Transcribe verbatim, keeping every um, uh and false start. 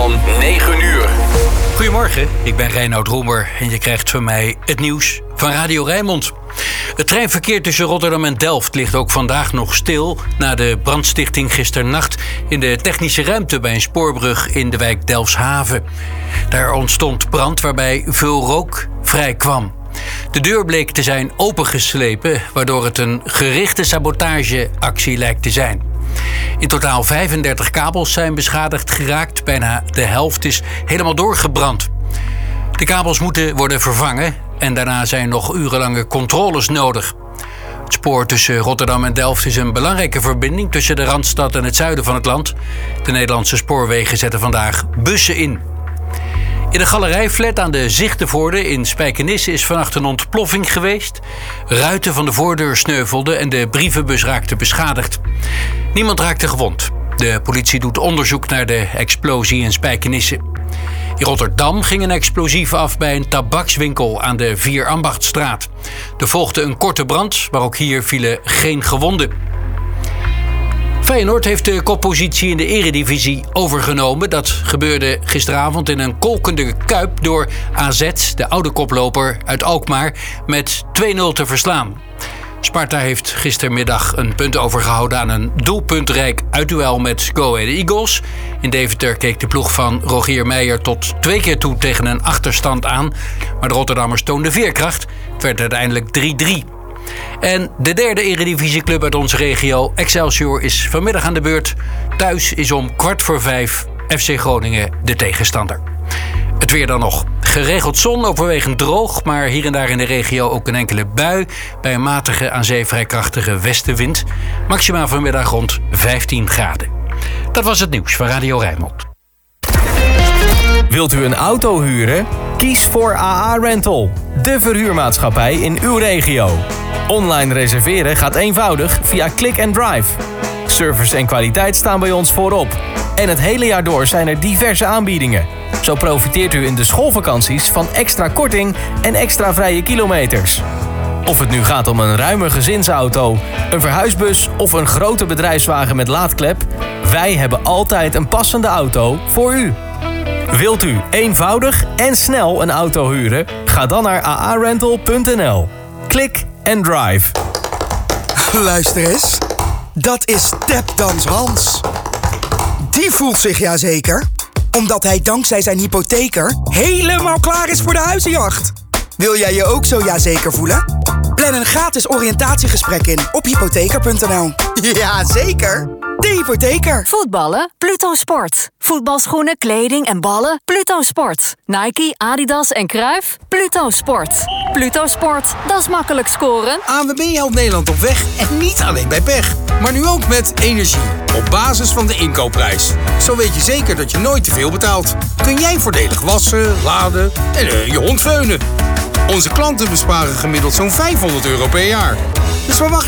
van negen uur. Goedemorgen, ik ben Reinoud Roemer en je krijgt van mij het nieuws van Radio Rijnmond. Het treinverkeer tussen Rotterdam en Delft ligt ook vandaag nog stil na de brandstichting gisternacht in de technische ruimte bij een spoorbrug in de wijk Delfshaven. Daar ontstond brand waarbij veel rook vrij kwam. De deur bleek te zijn opengeslepen, waardoor het een gerichte sabotageactie lijkt te zijn. In totaal vijfendertig kabels zijn beschadigd geraakt. Bijna de helft is helemaal doorgebrand. De kabels moeten worden vervangen en daarna zijn nog urenlange controles nodig. Het spoor tussen Rotterdam en Delft is een belangrijke verbinding tussen de Randstad en het zuiden van het land. De Nederlandse spoorwegen zetten vandaag bussen in. In de galerijflat aan de Zichtenvoorde in Spijkenisse is vannacht een ontploffing geweest. Ruiten van de voordeur sneuvelden en de brievenbus raakte beschadigd. Niemand raakte gewond. De politie doet onderzoek naar de explosie in Spijkenisse. In Rotterdam ging een explosief af bij een tabakswinkel aan de Vierambachtstraat. Er volgde een korte brand, maar ook hier vielen geen gewonden. Feyenoord heeft de koppositie in de eredivisie overgenomen. Dat gebeurde gisteravond in een kolkende Kuip door A Z, de oude koploper uit Alkmaar, met twee nul te verslaan. Sparta heeft gistermiddag een punt overgehouden aan een doelpuntrijk uitduel met Go Ahead Eagles. In Deventer keek de ploeg van Rogier Meijer tot twee keer toe tegen een achterstand aan. Maar de Rotterdammers toonden veerkracht. Het werd uiteindelijk drie drie. En de derde eredivisieclub uit onze regio, Excelsior, is vanmiddag aan de beurt. Thuis is om kwart voor vijf F C Groningen de tegenstander. Het weer dan nog. Geregeld zon, overwegend droog, maar hier en daar in de regio ook een enkele bui. Bij een matige, aan zee vrij krachtige westenwind. Maximaal vanmiddag rond vijftien graden. Dat was het nieuws van Radio Rijnmond. Wilt u een auto huren? Kies voor A A Rental, de verhuurmaatschappij in uw regio. Online reserveren gaat eenvoudig via Click and Drive. Service en kwaliteit staan bij ons voorop. En het hele jaar door zijn er diverse aanbiedingen. Zo profiteert u in de schoolvakanties van extra korting en extra vrije kilometers. Of het nu gaat om een ruime gezinsauto, een verhuisbus of een grote bedrijfswagen met laadklep, wij hebben altijd een passende auto voor u. Wilt u eenvoudig en snel een auto huren? Ga dan naar a a rental punt n l. Click and Drive. Luister eens. Dat is Tapdans Hans. Die voelt zich ja zeker, omdat hij dankzij zijn hypotheker helemaal klaar is voor de huizenjacht. Wil jij je ook zo ja zeker voelen? Plan een gratis oriëntatiegesprek in op hypotheker punt n l. Ja, zeker. De hypotheker. Voetballen? Pluto Sport. Voetbalschoenen, kleding en ballen? Pluto Sport. Nike, Adidas en Cruijff? Pluto Sport. Pluto Sport, dat is makkelijk scoren. A N W B helpt Nederland op weg en niet alleen bij pech. Maar nu ook met energie. Op basis van de inkoopprijs. Zo weet je zeker dat je nooit te veel betaalt. Kun jij voordelig wassen, laden en uh, je hond veunen. Onze klanten besparen gemiddeld zo'n vijfhonderd euro per jaar. Dus waar wacht je